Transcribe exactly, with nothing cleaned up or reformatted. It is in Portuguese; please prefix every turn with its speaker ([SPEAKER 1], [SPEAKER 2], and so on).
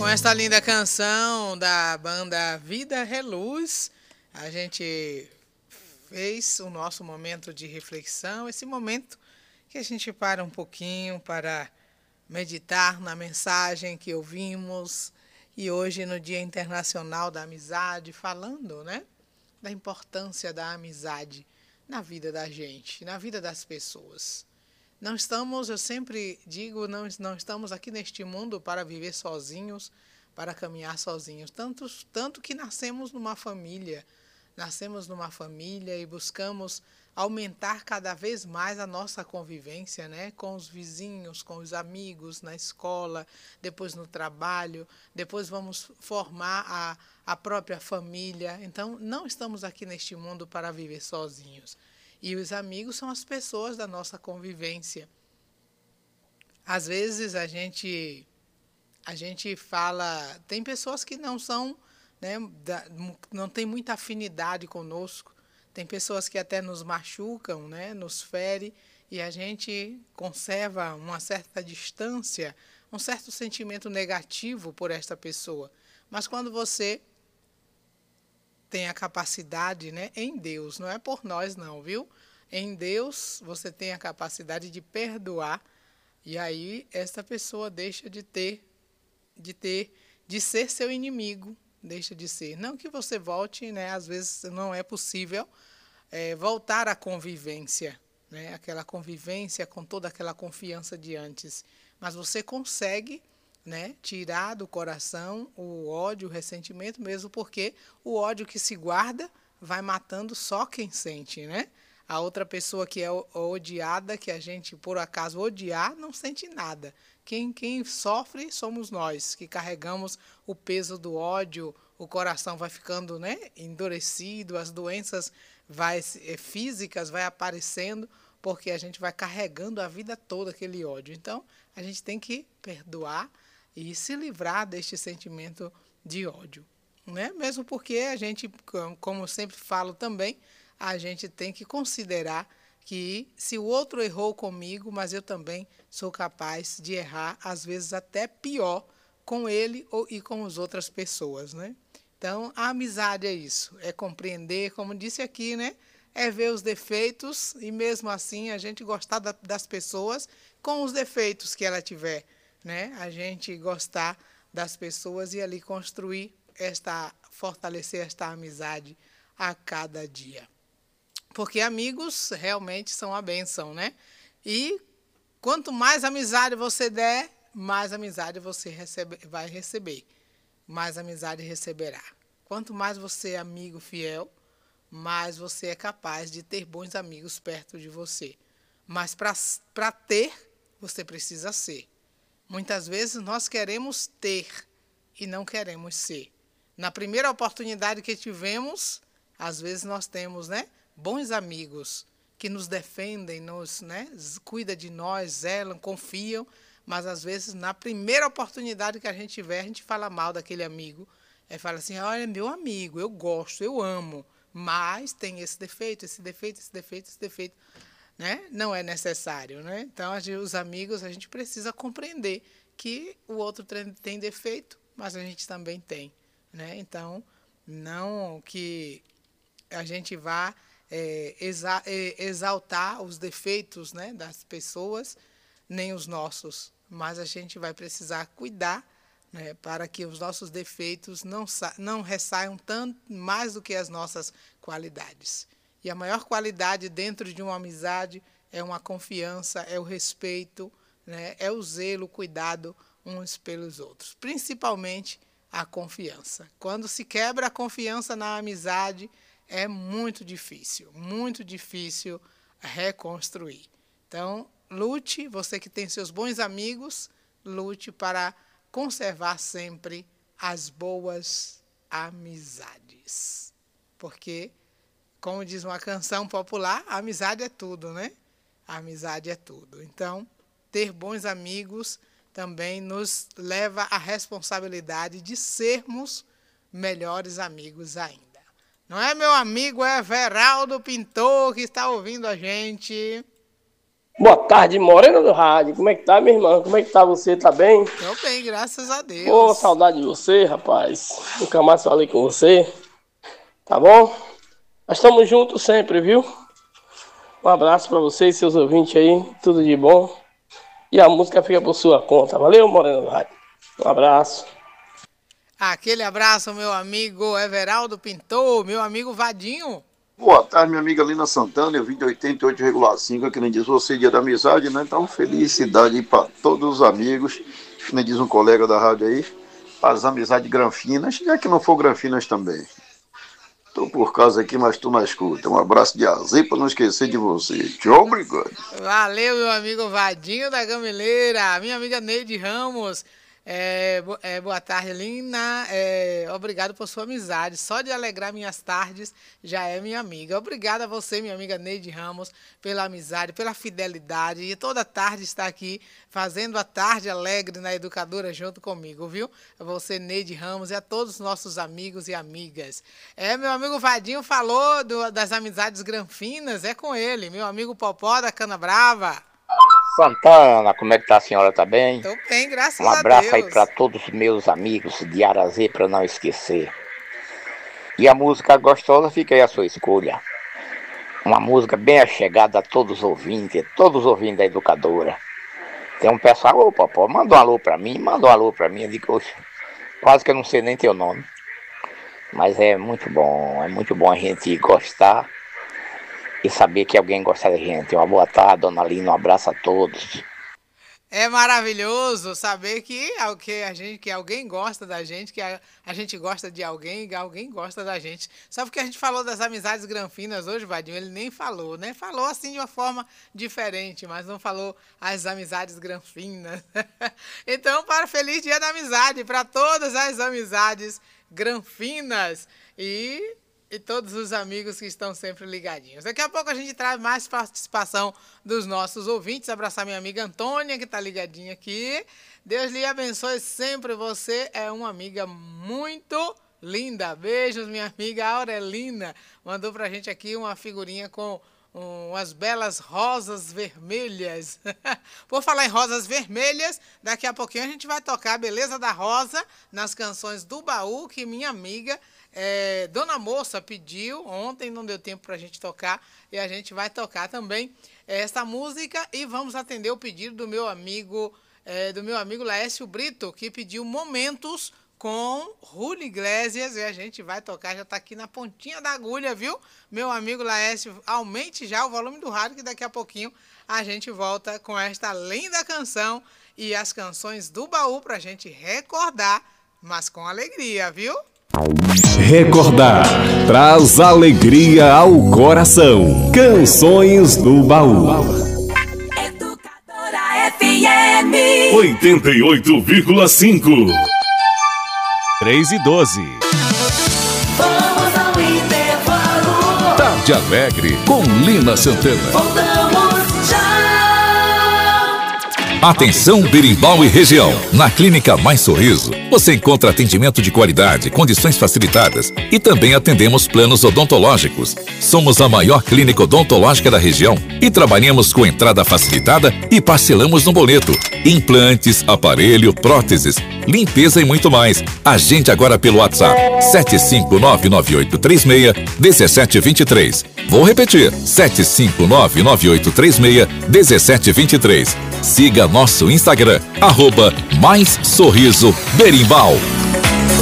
[SPEAKER 1] essa linda canção da banda Vida Reluz, a gente fez o nosso momento de reflexão, esse momento que a gente para um pouquinho para meditar na mensagem que ouvimos, e hoje no Dia Internacional da Amizade, falando, né, da importância da amizade na vida da gente, na vida das pessoas. Não estamos, eu sempre digo, não, não estamos aqui neste mundo para viver sozinhos, para caminhar sozinhos. Tanto, tanto que nascemos numa família, nascemos numa família e buscamos aumentar cada vez mais a nossa convivência, né? Com os vizinhos, com os amigos, na escola, depois no trabalho, depois vamos formar a, a própria família. Então, não estamos aqui neste mundo para viver sozinhos. E os amigos são as pessoas da nossa convivência. Às vezes a gente, a gente fala, tem pessoas que não são, né, não tem muita afinidade conosco, tem pessoas que até nos machucam, né, nos ferem, e a gente conserva uma certa distância, um certo sentimento negativo por esta pessoa. Mas quando você tem a capacidade, né, em Deus, não é por nós não, viu? Em Deus você tem a capacidade de perdoar, e aí essa pessoa deixa de ter, de ter, de ser seu inimigo, deixa de ser. Não que você volte, né, às vezes não é possível é, voltar à convivência, né, aquela convivência com toda aquela confiança de antes, mas você consegue, né, tirar do coração o ódio, o ressentimento, mesmo porque o ódio que se guarda vai matando só quem sente, né? A outra pessoa que é odiada, que a gente por acaso odiar, não sente nada. Quem, quem sofre somos nós, que carregamos o peso do ódio, o coração vai ficando, né, endurecido, as doenças vai, físicas vai aparecendo, porque a gente vai carregando a vida toda aquele ódio. Então, a gente tem que perdoar e se livrar deste sentimento de ódio, né? Mesmo porque a gente, como sempre falo também, a gente tem que considerar que se o outro errou comigo, mas eu também sou capaz de errar, às vezes até pior, com ele ou, e com as outras pessoas, né? Então, a amizade é isso, é compreender, como disse aqui, né? É ver os defeitos e mesmo assim a gente gostar da, das pessoas com os defeitos que ela tiver, né? A gente gostar das pessoas e ali construir esta, fortalecer esta amizade a cada dia. Porque amigos realmente são a bênção, né? E quanto mais amizade você der, mais amizade você recebe, vai receber, mais amizade receberá. Quanto mais você é amigo fiel, mais você é capaz de ter bons amigos perto de você. Mas para ter, você precisa ser. Muitas vezes nós queremos ter e não queremos ser. Na primeira oportunidade que tivemos, às vezes nós temos, né, bons amigos que nos defendem, nos, né, cuidam de nós, zelam, confiam, mas às vezes na primeira oportunidade que a gente tiver, a gente fala mal daquele amigo. É, fala assim, olha, meu amigo, eu gosto, eu amo, mas tem esse defeito, esse defeito, esse defeito, esse defeito. Né? Não é necessário, né? Então, os amigos, a gente precisa compreender que o outro tem defeito, mas a gente também tem, né? Então, não que a gente vá é, exa exaltar os defeitos, né, das pessoas, nem os nossos, mas a gente vai precisar cuidar, né, para que os nossos defeitos não, não ressaiam tanto mais do que as nossas qualidades. E a maior qualidade dentro de uma amizade é uma confiança, é o respeito, né? É o zelo, o cuidado uns pelos outros. Principalmente a confiança. Quando se quebra a confiança na amizade, é muito difícil, muito difícil reconstruir. Então, lute, você que tem seus bons amigos, lute para conservar sempre as boas amizades. Porque como diz uma canção popular, a amizade é tudo, né? A amizade é tudo. Então, ter bons amigos também nos leva à responsabilidade de sermos melhores amigos ainda. Não é, meu amigo Everaldo Pintor, que está ouvindo a gente?
[SPEAKER 2] Boa tarde, Morena do Rádio. Como é que tá, minha irmã? Como é que tá você? Tá bem?
[SPEAKER 1] Tô bem, graças a Deus.
[SPEAKER 2] Pô, saudade de você, rapaz. Nunca mais falei com você. Tá bom? Nós estamos juntos sempre, viu? Um abraço pra você e seus ouvintes aí. Tudo de bom. E a música fica por sua conta. Valeu, Morena do Rádio. Um abraço.
[SPEAKER 1] Aquele abraço, meu amigo Everaldo Pintor, meu amigo Vadinho.
[SPEAKER 3] Boa tarde, minha amiga Lina Santana, eu vim de oitenta e oito vírgula cinco, que nem diz você, dia da amizade, né? Então, felicidade aí para todos os amigos, que nem diz um colega da rádio aí, para as amizades granfinas, já que não for granfinas também. Tô por casa aqui, mas tô na escuta. Um abraço de azeite para não esquecer de você. Tchau, obrigado.
[SPEAKER 1] Valeu, meu amigo Vadinho da Gameleira, minha amiga Neide Ramos. É, é, boa tarde, Lina. É, obrigado por sua amizade. Só de alegrar minhas tardes já é minha amiga. Obrigada a você, minha amiga Neide Ramos, pela amizade, pela fidelidade. E toda tarde está aqui fazendo a tarde alegre na Educadora junto comigo, viu? A você, Neide Ramos, e a todos os nossos amigos e amigas. É, meu amigo Vadinho falou do, das amizades granfinas, é com ele. Meu amigo Popó da Cana Brava.
[SPEAKER 4] Santana, como é que tá a senhora? Tá bem?
[SPEAKER 1] Tô bem, graças a Deus.
[SPEAKER 4] Um abraço aí para todos os meus amigos de Arazê, para não esquecer. E a música gostosa fica aí a sua escolha. Uma música bem achegada a todos os ouvintes, todos os ouvintes da Educadora. Tem um pessoal, ô Popó, manda um alô para mim, manda um alô para mim. Eu digo, oxe, quase que eu não sei nem teu nome. Mas é muito bom, é muito bom a gente gostar e saber que alguém gosta da gente. Uma boa tarde, dona Lina, um abraço a todos.
[SPEAKER 1] É maravilhoso saber que, que, a gente, que alguém gosta da gente, que a, a gente gosta de alguém, que alguém gosta da gente. Só porque a gente falou das amizades granfinas hoje, Vadinho, ele nem falou, né? Falou assim de uma forma diferente, mas não falou as amizades granfinas. Então, para feliz dia da amizade, para todas as amizades granfinas. E... E todos os amigos que estão sempre ligadinhos. Daqui a pouco a gente traz mais participação dos nossos ouvintes. Abraçar minha amiga Antônia, que está ligadinha aqui. Deus lhe abençoe sempre. Você é uma amiga muito linda. Beijos, minha amiga Aurelina. Mandou pra gente aqui uma figurinha com umas belas rosas vermelhas. Por falar em rosas vermelhas, daqui a pouquinho a gente vai tocar a Beleza da Rosa nas canções do baú, que minha amiga... É, Dona Moça pediu ontem, não deu tempo para a gente tocar, e a gente vai tocar também essa música e vamos atender o pedido do meu amigo é, do meu amigo Laércio Brito, que pediu Momentos com Julio Iglesias, e a gente vai tocar, já está aqui na pontinha da agulha, viu? Meu amigo Laércio, aumente já o volume do rádio, que daqui a pouquinho a gente volta com esta linda canção e as canções do baú para a gente recordar, mas com alegria, viu?
[SPEAKER 5] Recordar traz alegria ao coração. Canções do baú.
[SPEAKER 6] Educadora F M
[SPEAKER 5] oitenta e oito vírgula cinco. três e doze.
[SPEAKER 6] Vamos ao intervalo.
[SPEAKER 5] Tarde Alegre com Lina Santana.
[SPEAKER 6] Voltamos já.
[SPEAKER 7] Atenção Berimbau e região. Na Clínica Mais Sorriso, você encontra atendimento de qualidade, condições facilitadas e também atendemos planos odontológicos. Somos a maior clínica odontológica da região e trabalhamos com entrada facilitada e parcelamos no boleto. Implantes, aparelho, próteses, limpeza e muito mais. Agende agora pelo WhatsApp sete cinco nove nove oito três seis um sete dois três. Vou repetir, sete cinco nove nove oito três seis um sete dois três. Siga nosso Instagram, arroba Mais Sorriso Berimbau.